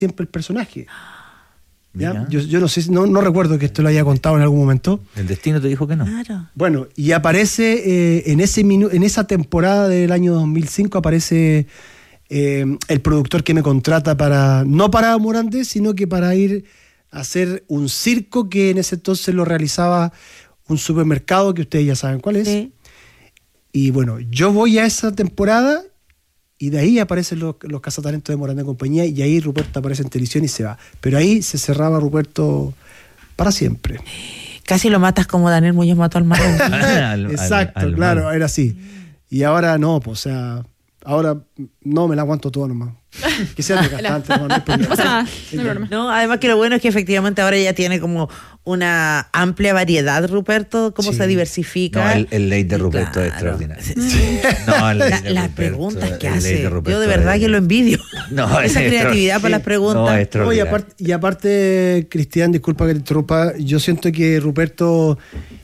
siempre el personaje. ¿Ya? Yo no sé, no recuerdo que esto lo haya contado en algún momento. El destino te dijo que no. Claro. Bueno, y aparece en esa temporada del año 2005 aparece el productor que me contrata no para Morandé, sino que para ir a hacer un circo que en ese entonces lo realizaba un supermercado que ustedes ya saben cuál es. Sí. Y bueno, yo voy a esa temporada y de ahí aparecen los cazatalentos de Morandé y compañía, y ahí Ruperto aparece en televisión y se va. Pero ahí se cerraba Ruperto para siempre. Casi lo matas como Daniel Muñoz mató al malo. Exacto, claro, era así. Y ahora no, pues, o sea, ahora no me la aguanto todo nomás. Que sea desgastante, no hay problema. No, además que lo bueno es que efectivamente ahora ya tiene como una amplia variedad, Ruperto, cómo se diversifica. No, el late de Ruperto es extraordinario. No, las preguntas que hace, yo de verdad que lo envidio. No, esa creatividad para las preguntas. No, y aparte, Cristian, disculpa que te interrumpa, yo siento que Ruperto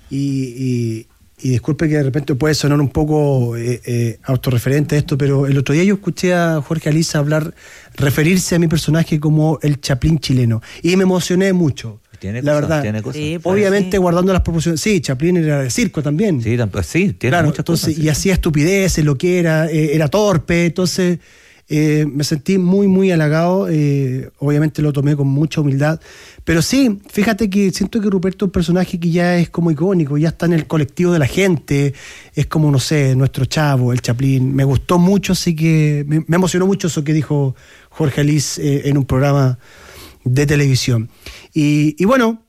y disculpe que de repente puede sonar un poco autorreferente esto, pero el otro día yo escuché a Jorge Aliza referirse a mi personaje como el Chaplin chileno, y me emocioné mucho. Tiene la cosas, verdad, tiene cosas. Sí, obviamente guardando las proporciones. Sí, Chaplin era de circo también. Sí, tiene claro, muchas entonces, cosas. y hacía estupideces, lo que era torpe, entonces me sentí muy, muy halagado. Obviamente lo tomé con mucha humildad. Pero sí, fíjate que siento que Ruperto es un personaje que ya es como icónico, ya está en el colectivo de la gente, es como, no sé, nuestro Chavo, el Chaplin. Me gustó mucho, así que me emocionó mucho eso que dijo Jorge Aliz en un programa de televisión. Y bueno...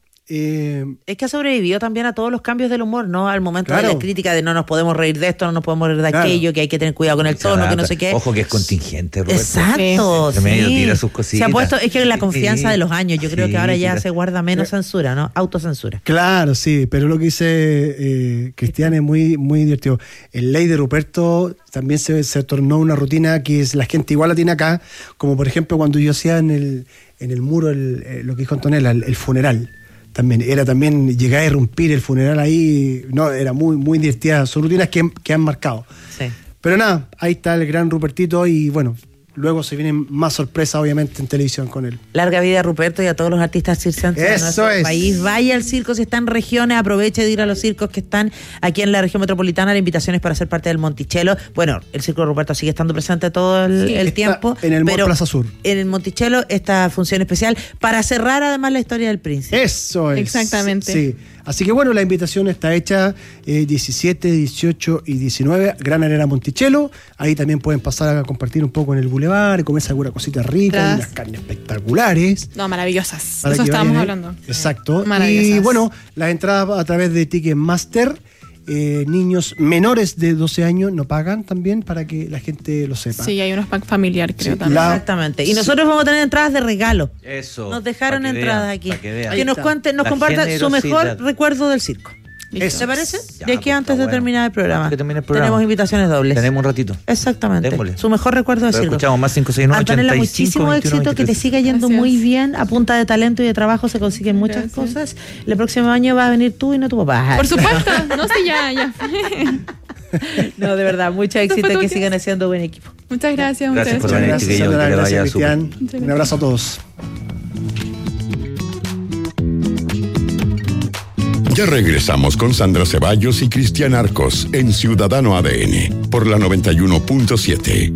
es que ha sobrevivido también a todos los cambios del humor, ¿no? Al momento claro. de la crítica de no nos podemos reír de esto, no nos podemos reír de aquello, que hay que tener cuidado con el tono, que no sé qué. Ojo que es contingente, Roberto. Exacto, sí. Medio tira sus cositas. Se ha puesto, es que la confianza de los años, yo creo que ahora ya tira. se guarda menos censura, ¿no? Autocensura. Claro, sí, pero lo que dice Cristian es muy, muy divertido. El ley de Ruperto también se tornó una rutina que la gente igual la tiene acá, como por ejemplo cuando yo hacía en el muro lo que dijo Antonella, el funeral. También llegar a irrumpir el funeral ahí, no, era muy, muy divertida. Son rutinas que han marcado. Sí. Pero nada, ahí está el gran Rupertito y bueno, luego se vienen más sorpresas obviamente en televisión con él. Larga vida a Ruperto y a todos los artistas circenses de nuestro país. Vaya al circo, si está en regiones, aproveche de ir a los circos que están aquí en la región metropolitana. La invitación es para ser parte del Monticello. Bueno, el circo de Ruperto sigue estando presente todo el tiempo. En el Mall Plaza Sur. En el Monticello, esta función especial para cerrar además la historia del príncipe. Eso es. Exactamente. Sí. Así que bueno, la invitación está hecha 17, 18 y 19, Gran Arena Monticello. Ahí también pueden pasar a compartir un poco en el bulevar, comerse alguna cosita rica, unas carnes espectaculares. No, maravillosas. Para Eso que estábamos vayan, hablando. Exacto. Maravillosas. Y bueno, las entradas a través de Ticketmaster. Niños menores de 12 años no pagan también, para que la gente lo sepa. Sí, hay unos pack familiar, creo, Sí, también. Exactamente. Y nosotros vamos a tener entradas de regalo. Eso. Nos dejaron entradas aquí. Que nos cuenten, nos La compartan su mejor generosidad. recuerdo del circo. Eso. ¿Te parece? Ya, De aquí pues, antes está de terminar el programa. Antes que termine el programa. Tenemos invitaciones dobles. Tenemos un ratito. Exactamente. Démosle. Su mejor recuerdo del Lo circo. escuchamos más 569 Antonella, 85 muchísimo 21 éxito, que te 23. siga yendo Gracias. muy bien. A punta de talento y de trabajo se consiguen muchas Gracias. cosas. El próximo año va a venir tú y no tu papá. Por supuesto. No sé, ya. No, de verdad, mucho Eso fue éxito, todo que que- sigan haciendo buen equipo. Muchas gracias. Gracias por muchas venir, Gracias, chiquillos, Sandra, que le gracias, vaya súper. Cristian. Muchas Un abrazo a todos. Ya regresamos con Sandra Ceballos y Cristian Arcos en Ciudadano ADN por la 91.7.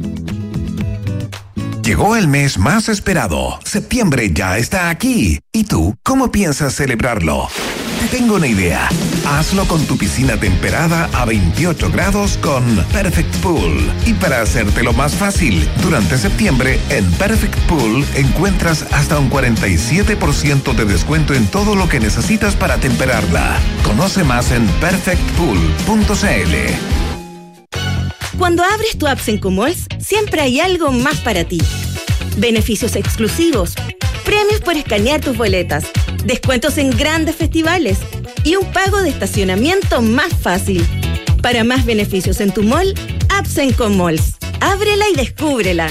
Llegó el mes más esperado. Septiembre ya está aquí. ¿Y tú, cómo piensas celebrarlo? Te tengo una idea. Hazlo con tu piscina temperada a 28 grados con Perfect Pool. Y para hacértelo más fácil, durante septiembre en Perfect Pool encuentras hasta un 47% de descuento en todo lo que necesitas para temperarla. Conoce más en perfectpool.cl. Cuando abres tu app Sencomalls, siempre hay algo más para ti. Beneficios exclusivos, premios por escanear tus boletas, descuentos en grandes festivales y un pago de estacionamiento más fácil. Para más beneficios en tu mall, app Sencomalls. Ábrela y descúbrela.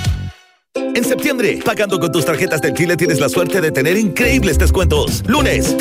En septiembre, pagando con tus tarjetas del Chile tienes la suerte de tener increíbles descuentos. Lunes,